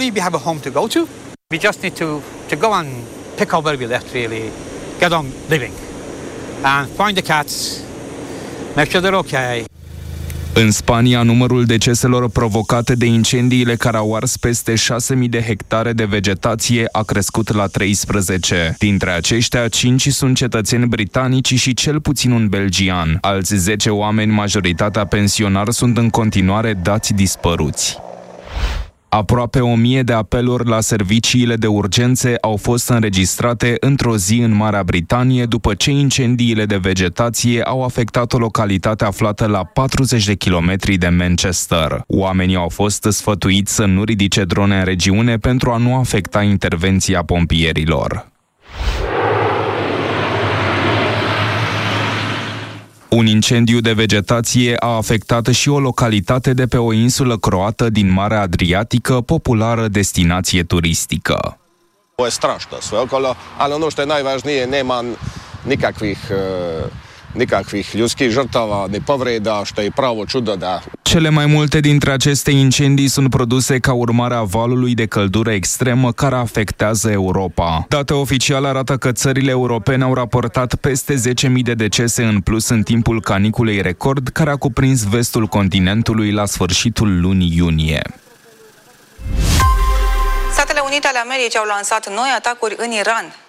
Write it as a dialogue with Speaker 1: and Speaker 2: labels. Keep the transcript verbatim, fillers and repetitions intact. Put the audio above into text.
Speaker 1: Maybe we have a home to go to. We just need to, to go and pick up where we left, really. Get on living. And find the cats. Make sure they're okay.
Speaker 2: În Spania, numărul deceselor provocate de incendiile care au ars peste șase mii de hectare de vegetație a crescut la treisprezece. Dintre aceștia, cinci sunt cetățeni britanici și cel puțin un belgian. Alți zece oameni, majoritatea pensionari, sunt în continuare dați dispăruți. Aproape o mie de apeluri la serviciile de urgențe au fost înregistrate într-o zi în Marea Britanie după ce incendiile de vegetație au afectat o localitate aflată la patruzeci de kilometri de Manchester. Oamenii au fost sfătuiți să nu ridice drone în regiune pentru a nu afecta intervenția pompierilor. Un incendiu de vegetație a afectat și o localitate de pe o insulă croată din Marea Adriatică, populară destinație turistică.
Speaker 3: Ovo je strašno sve okolo, ali ono što je najvažnije, nema nikakvih nikakvih ljudskih žrtava ni povreda, što je pravo čudo da.
Speaker 2: Cele mai multe dintre aceste incendii sunt produse ca urmare a valului de căldură extremă care afectează Europa. Date oficiale arată că țările europene au raportat peste zece mii de decese în plus în timpul caniculei record, care a cuprins vestul continentului la sfârșitul lunii iunie.
Speaker 4: Statele Unite ale Americii au lansat noi atacuri în Iran.